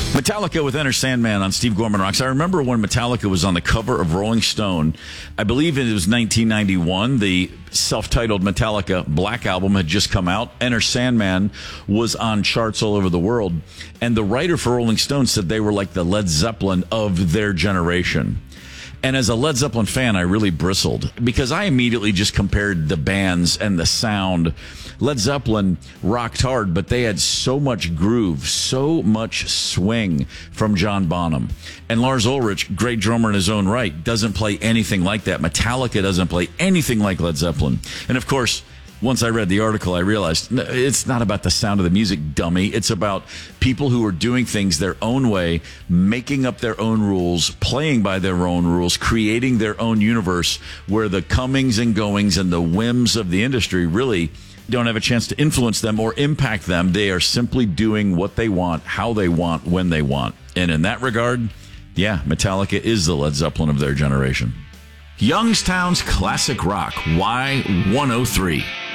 Metallica with Enter Sandman on Steve Gorman Rocks. I remember when Metallica was on the cover of Rolling Stone. I believe it was 1991. The self-titled Metallica Black Album had just come out. Enter Sandman was on charts all over the world. And the writer for Rolling Stone said they were like the Led Zeppelin of their generation. And as a Led Zeppelin fan, I really bristled because I immediately just compared the bands and the sound. Led Zeppelin rocked hard, but they had so much groove, so much swing from John Bonham. And Lars Ulrich, great drummer in his own right, doesn't play anything like that. Metallica doesn't play anything like Led Zeppelin. And of course, once I read the article, I realized it's not about the sound of the music, dummy. It's about people who are doing things their own way, making up their own rules, playing by their own rules, creating their own universe where the comings and goings and the whims of the industry really don't have a chance to influence them or impact them. They are simply doing what they want, how they want, when they want. And in that regard, yeah, Metallica is the Led Zeppelin of their generation. Youngstown's Classic Rock, Y103.